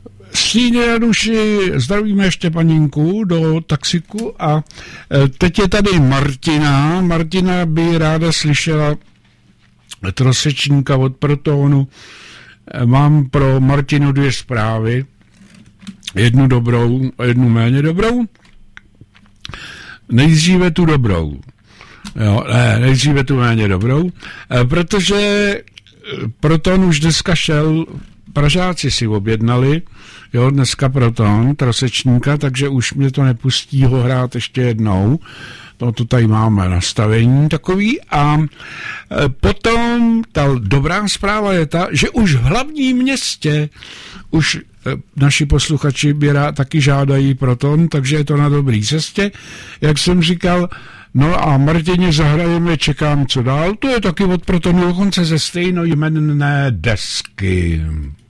Stíně Januši, zdravíme Štěpaninku do taxiku a teď je tady Martina. Martina by ráda slyšela Trosečníka od Protonu. Mám pro Martinu 2 zprávy. Jednu dobrou a jednu méně dobrou. Nejdříve tu dobrou. Jo, ne, nejdříve tu méně dobrou, protože Proton už dneska šel, Pražáci si objednali, jo, dneska Proton, Trosečníka, takže už mě to nepustí ho hrát ještě jednou. To tady máme nastavení takový a potom ta dobrá zpráva je ta, že už v hlavním městě už naši posluchači taky žádají Proton, takže je to na dobrý cestě, jak jsem říkal. No a Martině zahrajeme Čekám, co dál. To je taky od Protonu dokonce ze stejnojmenné desky.